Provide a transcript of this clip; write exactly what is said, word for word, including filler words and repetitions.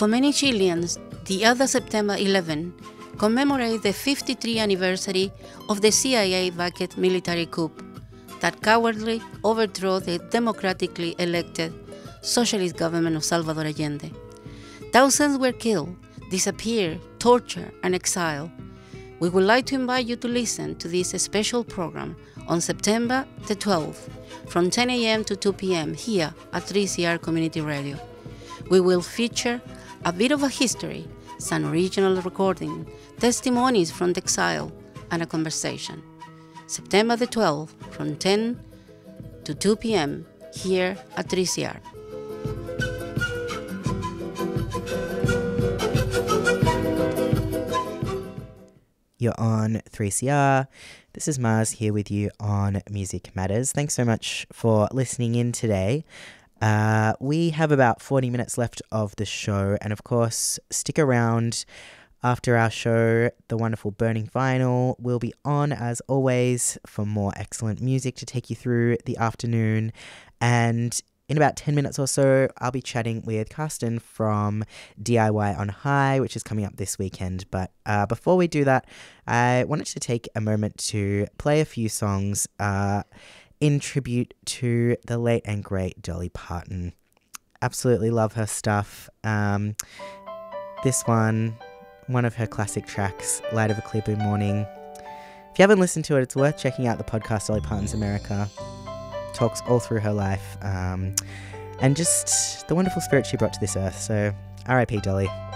For many Chileans, the other September eleventh commemorates the fifty-third anniversary of the C I A-backed military coup that cowardly overthrew the democratically elected socialist government of Salvador Allende. Thousands were killed, disappeared, tortured, and exiled. We would like to invite you to listen to this special program on September the twelfth from ten a.m. to two p.m. here at three C R Community Radio. We will feature a bit of a history, some original recording, testimonies from the exile, and a conversation. September the twelfth from ten to two p.m. here at three C R. You're on three C R. This is Mars here with you on Music Matters. Thanks so much for listening in today. Uh, we have about forty minutes left of the show, and of course, stick around after our show. The wonderful Burning Vinyl will be on, as always, for more excellent music to take you through the afternoon. And in about ten minutes or so, I'll be chatting with Karsten from D I Y on High, which is coming up this weekend. But uh, before we do that, I wanted to take a moment to play a few songs uh, in tribute to the late and great Dolly Parton. Absolutely love her stuff. Um, this one, one of her classic tracks, Light of a Clear Blue Morning. If you haven't listened to it, it's worth checking out the podcast Dolly Parton's America. Talks all through her life um, and just the wonderful spirit she brought to this earth. So R I P Dolly.